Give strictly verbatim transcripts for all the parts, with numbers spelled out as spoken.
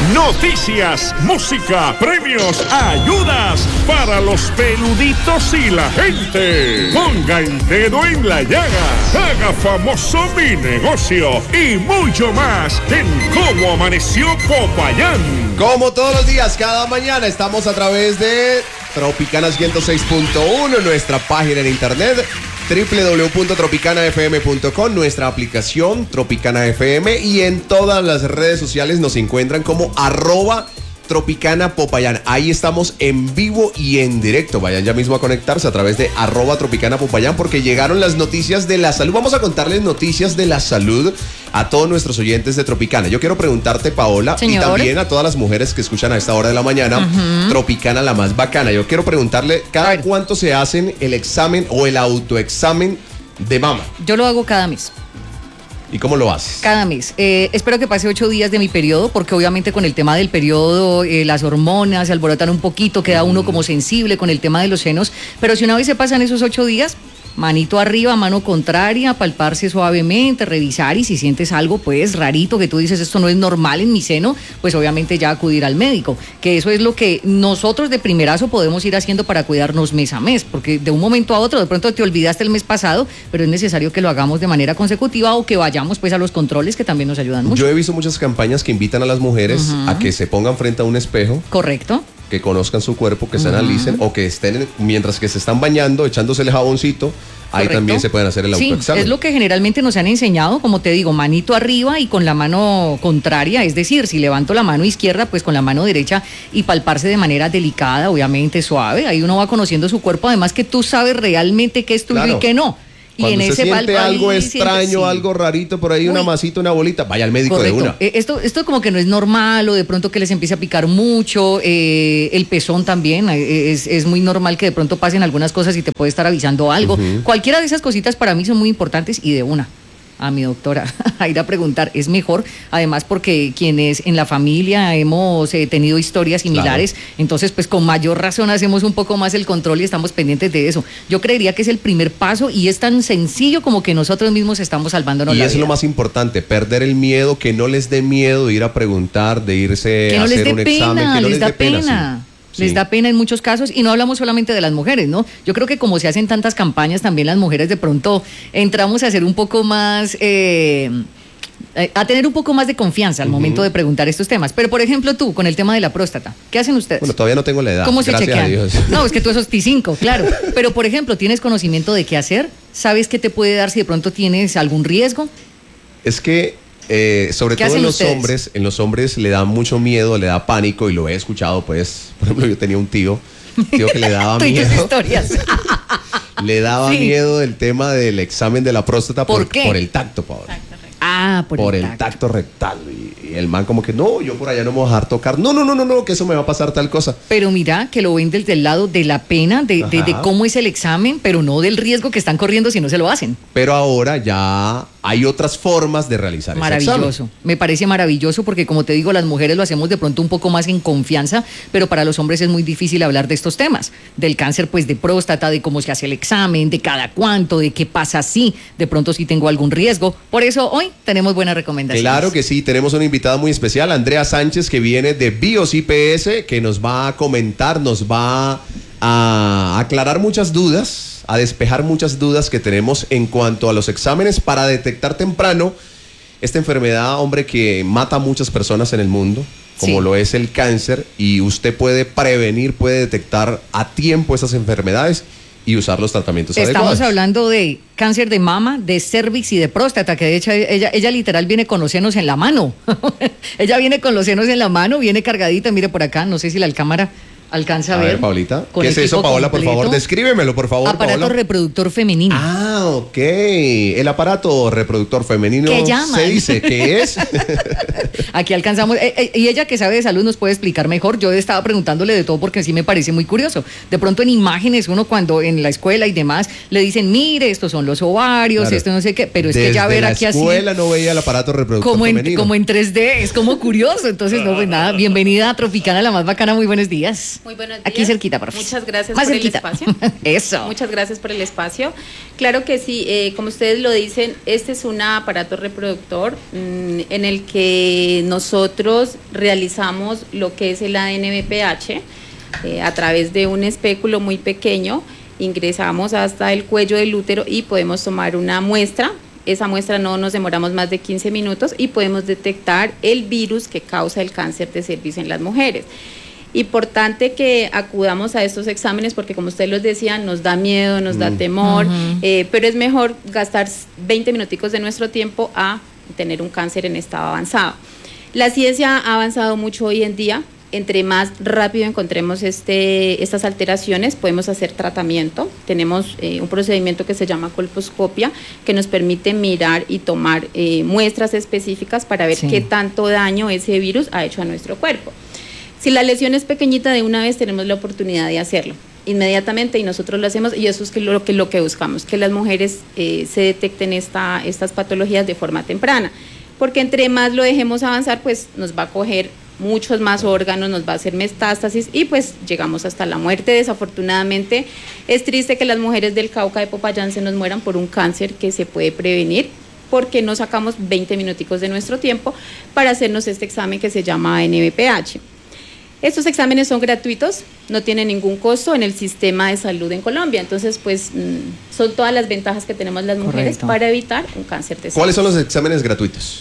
Noticias, música, premios, ayudas para los peluditos y la gente. Ponga el dedo en la llaga, haga famoso mi negocio y mucho más en Cómo Amaneció Popayán. Como todos los días, cada mañana estamos a través de Tropicana ciento seis punto uno, nuestra página en internet doble u doble u doble u punto tropicana f m punto com, nuestra aplicación Tropicana F M, y en todas las redes sociales nos encuentran como arroba Tropicana Popayán. Ahí estamos en vivo y en directo. Vayan ya mismo a conectarse a través de arroba Tropicana Popayán, porque llegaron las noticias de la salud. Vamos a contarles noticias de la salud a todos nuestros oyentes de Tropicana. Yo quiero preguntarte, Paola, Señor. y también a todas las mujeres que escuchan a esta hora de la mañana, uh-huh. Tropicana la más bacana. Yo quiero preguntarle, ¿cada cuánto se hacen el examen o el autoexamen de mama? Yo lo hago cada mes. ¿Y cómo lo haces? Cada mes. Eh, espero que pase ocho días de mi periodo, porque obviamente con el tema del periodo, eh, las hormonas se alborotan un poquito, queda uno como sensible con el tema de los senos, pero si una vez se pasan esos ocho días, manito arriba, mano contraria, palparse suavemente, revisar, y si sientes algo pues rarito, que tú dices esto no es normal en mi seno, pues obviamente ya acudir al médico, que eso es lo que nosotros de primerazo podemos ir haciendo para cuidarnos mes a mes, porque de un momento a otro de pronto te olvidaste el mes pasado, pero es necesario que lo hagamos de manera consecutiva o que vayamos pues a los controles, que también nos ayudan mucho. Yo he visto muchas campañas que invitan a las mujeres uh-huh. a que se pongan frente a un espejo. Correcto. Que conozcan su cuerpo, que se analicen, uh-huh. o que estén, mientras que se están bañando, echándose el jaboncito, ahí Correcto. También se pueden hacer el sí, autoexamen. Es lo que generalmente nos han enseñado, como te digo, manito arriba y con la mano contraria, es decir, si levanto la mano izquierda, pues con la mano derecha, y palparse de manera delicada, obviamente suave, ahí uno va conociendo su cuerpo, además que tú sabes realmente qué es tuyo claro. y qué no. Y Cuando en se ese siente algo extraño, siente, sí. algo rarito por ahí, Uy. una masita, una bolita, vaya al médico Correcto. de una. Esto, esto como que no es normal, o de pronto que les empiece a picar mucho, eh, el pezón también, es, es muy normal que de pronto pasen algunas cosas y te puede estar avisando algo. Uh-huh. Cualquiera de esas cositas para mí son muy importantes, y de una. A mi doctora a ir a preguntar, es mejor, además porque quienes en la familia hemos eh, tenido historias similares, claro. entonces pues con mayor razón hacemos un poco más el control y estamos pendientes de eso. Yo creería que es el primer paso, y es tan sencillo como que nosotros mismos estamos salvándonos la vida. Y eso es lo más importante, perder el miedo, que no les dé miedo de ir a preguntar, de irse que a no hacer les dé un pena, examen, que no les les da dé pena. pena. Sí. Les Sí. da pena en muchos casos, y no hablamos solamente de las mujeres, ¿no? Yo creo que como se hacen tantas campañas, también las mujeres de pronto entramos a ser un poco más, eh, a tener un poco más de confianza al uh-huh. momento de preguntar estos temas. Pero por ejemplo tú, con el tema de la próstata, ¿qué hacen ustedes? Bueno, todavía no tengo la edad. ¿Cómo se Gracias chequean? a Dios. No, es que tú esos T cinco, claro. Pero por ejemplo, ¿tienes conocimiento de qué hacer? ¿Sabes qué te puede dar si de pronto tienes algún riesgo? Es que Eh, sobre todo en los ustedes? hombres, en los hombres le da mucho miedo, le da pánico, y lo he escuchado, pues, por ejemplo, yo tenía un tío, tío que le daba miedo. historias. Le daba sí. miedo el tema del examen de la próstata por, por, qué? por el tacto, Paola. Tacto ah, por, por el, el tacto. tacto rectal. Y, y el man como que, no, yo por allá no me voy a dejar tocar. No, no, no, no, no, que eso me va a pasar tal cosa. Pero mira, que lo ven desde el lado de la pena, de, de, de cómo es el examen, pero no del riesgo que están corriendo si no se lo hacen. Pero ahora ya hay otras formas de realizar ese examen. Maravilloso, me parece maravilloso, porque como te digo, las mujeres lo hacemos de pronto un poco más en confianza, pero para los hombres es muy difícil hablar de estos temas, del cáncer pues de próstata, de cómo se hace el examen, de cada cuánto, de qué pasa si de pronto sí tengo algún riesgo. Por eso hoy tenemos buenas recomendaciones. Claro que sí, tenemos una invitada muy especial, Andrea Sánchez, que viene de Bios I P S, que nos va a comentar, nos va a aclarar muchas dudas, a despejar muchas dudas que tenemos en cuanto a los exámenes para detectar temprano esta enfermedad, hombre, que mata a muchas personas en el mundo, como sí. lo es el cáncer, y usted puede prevenir, puede detectar a tiempo esas enfermedades y usar los tratamientos Estamos adecuados. Estamos hablando de cáncer de mama, de cervix y de próstata, que de hecho ella, ella literal viene con los senos en la mano. Ella viene con los senos en la mano, viene cargadita, mire por acá, no sé si la cámara alcanza a, a ver. ver, Paulita. ¿Qué es eso, Paola? Completo. Por favor, descríbemelo, por favor, Aparato Paola. reproductor femenino. Ah, ok. El aparato reproductor femenino ¿Qué llaman? Se dice que es. Aquí alcanzamos. Eh, eh, y ella, que sabe de salud, nos puede explicar mejor. Yo estaba preguntándole de todo porque sí me parece muy curioso. De pronto en imágenes, uno cuando en la escuela y demás le dicen, mire, estos son los ovarios, claro. esto no sé qué, pero es Desde que ya ver aquí así. En la escuela no veía el aparato reproductor como en, femenino. Como en tres D, es como curioso. Entonces, no, pues nada, bienvenida a Tropicana, la más bacana, muy buenos días. días. Muy buenos días. Aquí cerquita, por favor. Muchas gracias Más por cerquita. el espacio. Eso. Muchas gracias por el espacio. Claro que sí, eh, como ustedes lo dicen, este es un aparato reproductor mmm, en el que nosotros realizamos lo que es el A D N B P H eh, a través de un espéculo muy pequeño. Ingresamos hasta el cuello del útero y podemos tomar una muestra. Esa muestra no nos demoramos más de quince minutos y podemos detectar el virus que causa el cáncer de cervix en las mujeres. Importante que acudamos a estos exámenes porque, como ustedes los decían, nos da miedo, nos da temor, uh-huh. eh, pero es mejor gastar veinte minuticos de nuestro tiempo a tener un cáncer en estado avanzado. La ciencia ha avanzado mucho hoy en día. Entre más rápido encontremos este, estas alteraciones, podemos hacer tratamiento. Tenemos eh, un procedimiento que se llama colposcopia, que nos permite mirar y tomar eh, muestras específicas para ver sí. qué tanto daño ese virus ha hecho a nuestro cuerpo. Si la lesión es pequeñita, de una vez tenemos la oportunidad de hacerlo inmediatamente y nosotros lo hacemos, y eso es que lo, que, lo que buscamos, que las mujeres eh, se detecten esta, estas patologías de forma temprana, porque entre más lo dejemos avanzar, pues nos va a coger muchos más órganos, nos va a hacer metástasis y pues llegamos hasta la muerte. Desafortunadamente es triste que las mujeres del Cauca de Popayán se nos mueran por un cáncer que se puede prevenir porque no sacamos veinte minuticos de nuestro tiempo para hacernos este examen que se llama A D N B P H. Estos exámenes son gratuitos, no tienen ningún costo en el sistema de salud en Colombia, entonces pues son todas las ventajas que tenemos las mujeres Correcto. Para evitar un cáncer de cervix. ¿Cuáles son los exámenes gratuitos?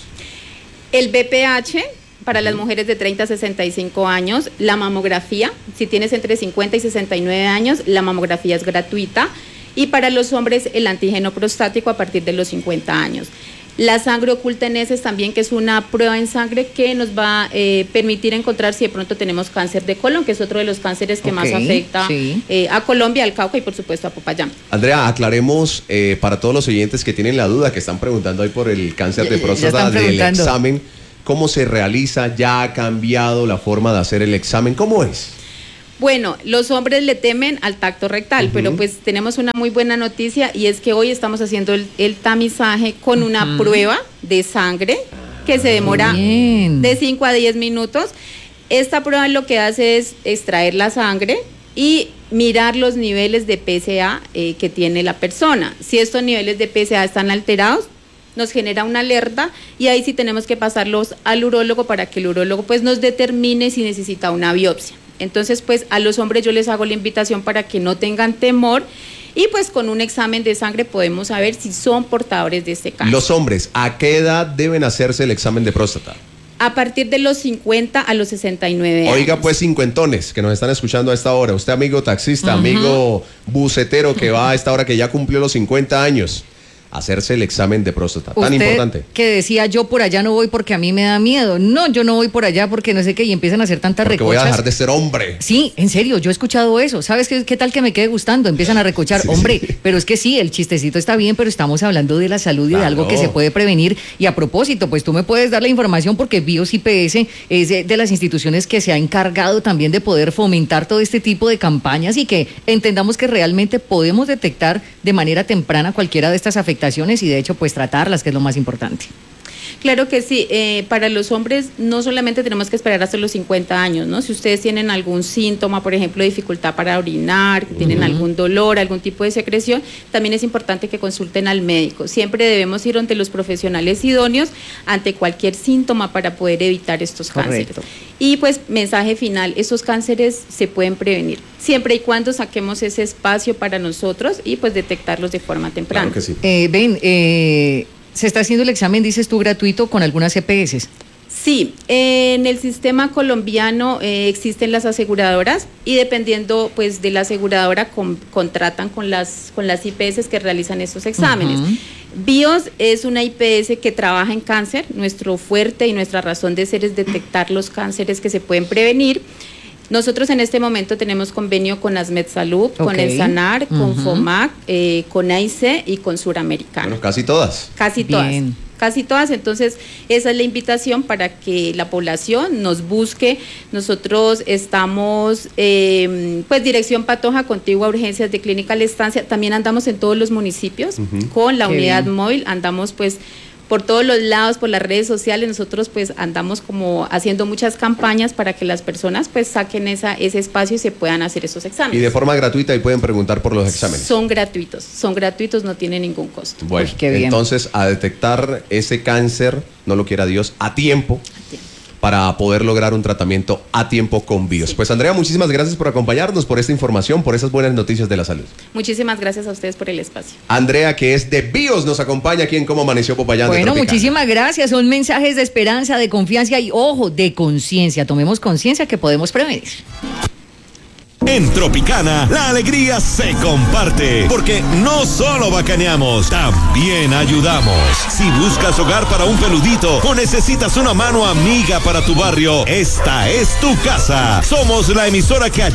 El B P H para las mujeres de treinta a sesenta y cinco años, la mamografía, si tienes entre cincuenta y sesenta y nueve años, la mamografía es gratuita, y para los hombres el antígeno prostático a partir de los cincuenta años. La sangre oculta en heces también, que es una prueba en sangre que nos va a eh, permitir encontrar si de pronto tenemos cáncer de colon, que es otro de los cánceres que okay, más afecta sí. eh, a Colombia, al Cauca y por supuesto a Popayán. Andrea, aclaremos eh, para todos los oyentes que tienen la duda, que están preguntando ahí por el cáncer de próstata del examen, ¿cómo se realiza? ¿Ya ha cambiado la forma de hacer el examen? ¿Cómo es? Bueno, los hombres le temen al tacto rectal, uh-huh. pero pues tenemos una muy buena noticia, y es que hoy estamos haciendo el, el tamizaje con uh-huh. una prueba de sangre que se demora Bien. de cinco a diez minutos. Esta prueba lo que hace es extraer la sangre y mirar los niveles de P S A eh, que tiene la persona. Si estos niveles de P S A están alterados, nos genera una alerta y ahí sí tenemos que pasarlos al urólogo para que el urólogo pues nos determine si necesita una biopsia. Entonces pues a los hombres yo les hago la invitación para que no tengan temor y pues con un examen de sangre podemos saber si son portadores de este cáncer. Los hombres, ¿a qué edad deben hacerse el examen de próstata? A partir de los cincuenta a los sesenta y nueve años. Oiga, pues cincuentones que nos están escuchando a esta hora. Usted, amigo taxista, uh-huh. amigo bucetero que va a esta hora que ya cumplió los cincuenta años. Hacerse el examen de próstata, tan Usted importante. Que decía, yo por allá no voy porque a mí me da miedo. No, yo no voy por allá porque no sé qué, y empiezan a hacer tantas porque recochas. Voy a dejar de ser hombre. Sí, en serio, yo he escuchado eso. ¿Sabes qué, qué tal que me quede gustando? Empiezan a recochar, sí, hombre, sí. Pero es que sí, el chistecito está bien, pero estamos hablando de la salud y claro. de algo que se puede prevenir. Y a propósito, pues tú me puedes dar la información porque BIOS I P S es de, de las instituciones que se ha encargado también de poder fomentar todo este tipo de campañas y que entendamos que realmente podemos detectar de manera temprana cualquiera de estas afectaciones y de hecho pues tratarlas, que es lo más importante. Claro que sí, eh, para los hombres no solamente tenemos que esperar hasta los cincuenta años, ¿no? Si ustedes tienen algún síntoma, por ejemplo, dificultad para orinar, uh-huh. tienen algún dolor, algún tipo de secreción, también es importante que consulten al médico. Siempre debemos ir ante los profesionales idóneos ante cualquier síntoma para poder evitar estos Correcto. Cánceres. Y pues, mensaje final, estos cánceres se pueden prevenir, siempre y cuando saquemos ese espacio para nosotros y pues detectarlos de forma temprana. Claro que sí. Eh, ven, eh... ¿Se está haciendo el examen, dices tú, gratuito con algunas E P S? Sí, en el sistema colombiano eh, existen las aseguradoras y dependiendo pues de la aseguradora con, contratan con las, con las I P S que realizan estos exámenes. Uh-huh. BIOS es una I P S que trabaja en cáncer, nuestro fuerte y nuestra razón de ser es detectar los cánceres que se pueden prevenir. Nosotros en este momento tenemos convenio con ASMED Salud, okay. con el SANAR, con uh-huh. FOMAC, eh, con A I C y con Suramericana. Bueno, casi todas. Casi Bien. todas. Casi todas, entonces esa es la invitación para que la población nos busque. Nosotros estamos, eh, pues Dirección Patoja, contigua a urgencias de Clínica La Estancia, también andamos en todos los municipios uh-huh. con la Qué unidad bien. Móvil, andamos pues por todos los lados, por las redes sociales, nosotros pues andamos como haciendo muchas campañas para que las personas pues saquen esa, ese espacio y se puedan hacer esos exámenes. Y de forma gratuita y pueden preguntar por los exámenes. Son gratuitos, son gratuitos, no tienen ningún costo. Bueno, Uy, qué bien. Entonces a detectar ese cáncer, no lo quiera Dios, a tiempo. A tiempo. Para poder lograr un tratamiento a tiempo con BIOS. Sí. Pues Andrea, muchísimas gracias por acompañarnos, por esta información, por esas buenas noticias de la salud. Muchísimas gracias a ustedes por el espacio. Andrea, que es de BIOS, nos acompaña aquí en Cómo Amaneció Popayán. Bueno, muchísimas gracias. Son mensajes de esperanza, de confianza y, ojo, de conciencia. Tomemos conciencia que podemos prevenir. En Tropicana, la alegría se comparte, porque no solo bacaneamos, también ayudamos. Si buscas hogar para un peludito o necesitas una mano amiga para tu barrio, esta es tu casa. Somos la emisora que ayuda